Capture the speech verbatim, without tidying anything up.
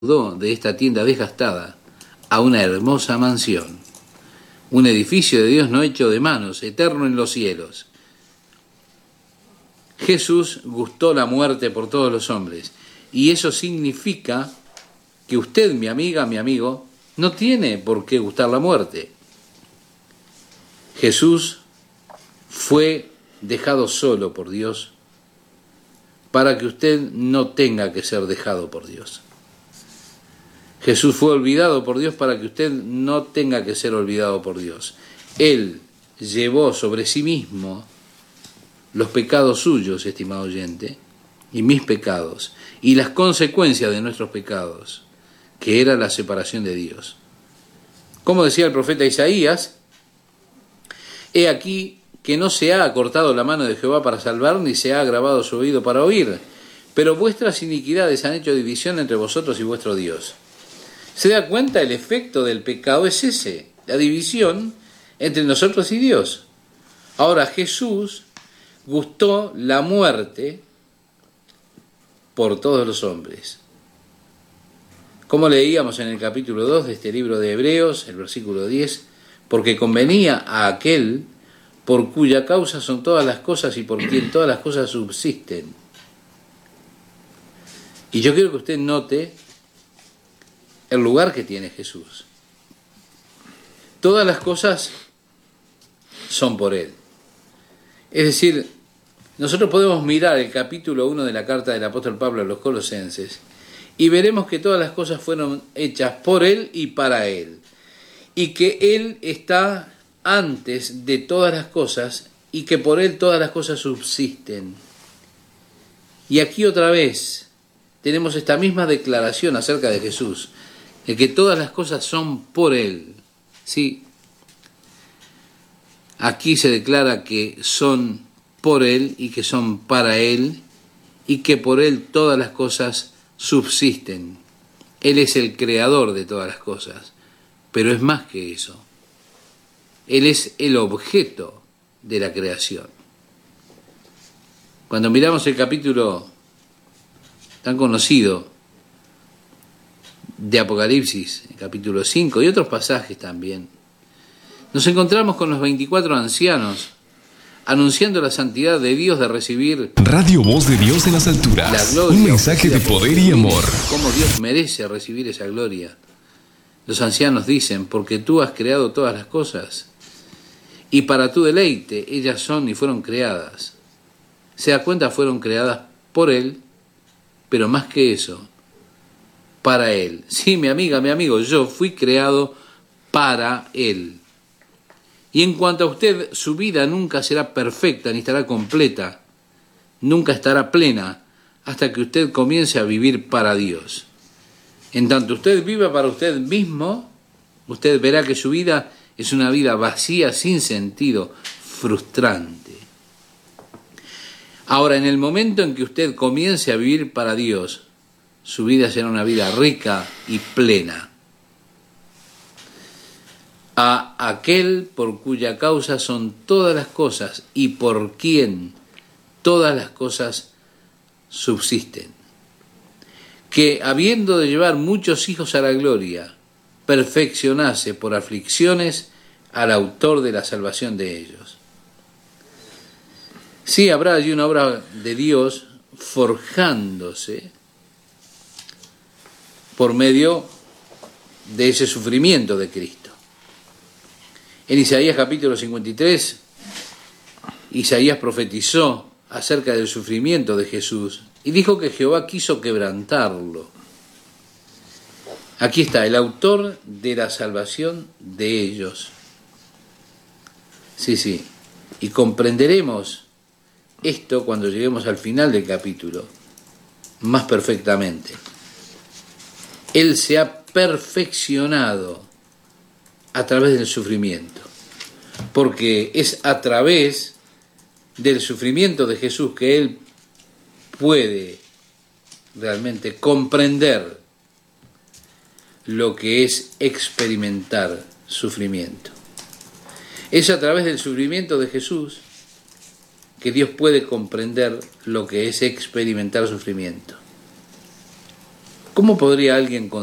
de esta tienda desgastada a una hermosa mansión, un edificio de Dios no hecho de manos, eterno en los cielos. Jesús gustó la muerte por todos los hombres, y eso significa que usted, mi amiga, mi amigo, no tiene por qué gustar la muerte. Jesús fue dejado solo por Dios para que usted no tenga que ser dejado por Dios. Jesús fue olvidado por Dios para que usted no tenga que ser olvidado por Dios. Él llevó sobre sí mismo los pecados suyos, estimado oyente, y mis pecados, y las consecuencias de nuestros pecados, que era la separación de Dios. Como decía el profeta Isaías, he aquí que no se ha acortado la mano de Jehová para salvar, ni se ha agravado su oído para oír, pero vuestras iniquidades han hecho división entre vosotros y vuestro Dios. ¿Se da cuenta? El efecto del pecado es ese, la división entre nosotros y Dios. Ahora, Jesús gustó la muerte por todos los hombres. Como leíamos en el capítulo dos de este libro de Hebreos, el versículo diez, porque convenía a aquel por cuya causa son todas las cosas y por quien todas las cosas subsisten. Y yo quiero que usted note el lugar que tiene Jesús. Todas las cosas son por Él. Es decir, nosotros podemos mirar el capítulo uno de la carta del apóstol Pablo a los Colosenses y veremos que todas las cosas fueron hechas por Él y para Él, y que Él está antes de todas las cosas y que por Él todas las cosas subsisten. Y aquí otra vez tenemos esta misma declaración acerca de Jesús, de que todas las cosas son por Él. Sí, aquí se declara que son por Él y que son para Él y que por Él todas las cosas subsisten. Él es el creador de todas las cosas, pero es más que eso. Él es el objeto de la creación. Cuando miramos el capítulo tan conocido de Apocalipsis, el capítulo cinco, y otros pasajes también, nos encontramos con los veinticuatro ancianos anunciando la santidad de Dios de recibir Radio Voz de Dios en las alturas, la gloria, un mensaje de poder y amor. Cómo Dios merece recibir esa gloria. Los ancianos dicen, porque tú has creado todas las cosas, y para tu deleite ellas son y fueron creadas. Se da cuenta, fueron creadas por Él, pero más que eso, para Él. Sí, mi amiga, mi amigo, yo fui creado para Él. Y en cuanto a usted, su vida nunca será perfecta ni estará completa, nunca estará plena, hasta que usted comience a vivir para Dios. En tanto usted viva para usted mismo, usted verá que su vida es una vida vacía, sin sentido, frustrante. Ahora, en el momento en que usted comience a vivir para Dios, su vida será una vida rica y plena. A aquel por cuya causa son todas las cosas y por quien todas las cosas subsisten, que habiendo de llevar muchos hijos a la gloria, perfeccionase por aflicciones al autor de la salvación de ellos. Sí, habrá allí una obra de Dios forjándose por medio de ese sufrimiento de Cristo. En Isaías capítulo cincuenta y tres, Isaías profetizó acerca del sufrimiento de Jesús y dijo que Jehová quiso quebrantarlo. Aquí está, el autor de la salvación de ellos. Sí, sí, y comprenderemos esto cuando lleguemos al final del capítulo, más perfectamente. Él se ha perfeccionado a través del sufrimiento, porque es a través del sufrimiento de Jesús que Él puede realmente comprender lo que es experimentar sufrimiento. Es a través del sufrimiento de Jesús que Dios puede comprender lo que es experimentar sufrimiento. ¿Cómo podría alguien